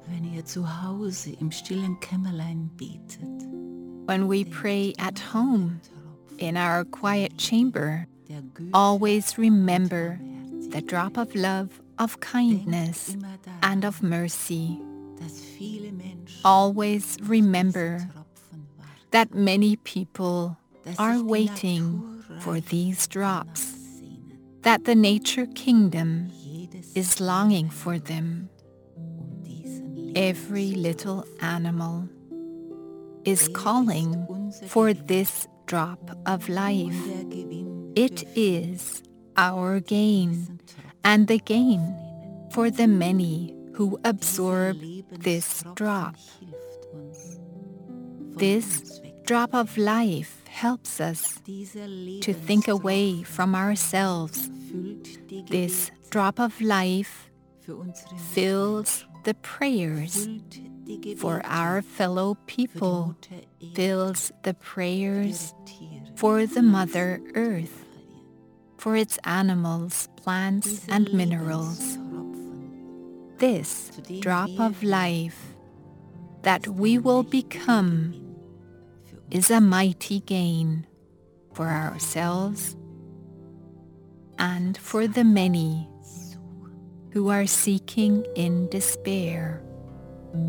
wenn ihr zu Hause im stillen Kämmerlein betet, When we pray at home, in our quiet chamber, always remember the drop of love, of kindness, and of mercy. dass viele Menschen Always remember Tropfen warten, that many people dass are sich die waiting Natur for these drops, sehnen, that the nature kingdom jedes is longing for them. diesen Every little animal is Er calling ist unser for Gewinn this drop of life. und der Gewinn It für is our gain diesen Tropfen and the gain nehmen. for the many who absorb Dieser this Lebenstropfen drop. hilft uns, von This uns weg. drop of life helps us Dieser to think away Lebenstropfen from ourselves. füllt die This Gebete drop of life für unsere fills the prayers füllt die Gebete for our fellow für die people, Mutter Erde, fills the prayers ihre Tiere, for the Mother Earth, for its animals, plants, Dieser and minerals. Lebenstropfen, This zu dem drop wir of life that ist we ein will mächtiger become Gewinn für uns. is a mighty gain for ourselves and for the many who are seeking in despair.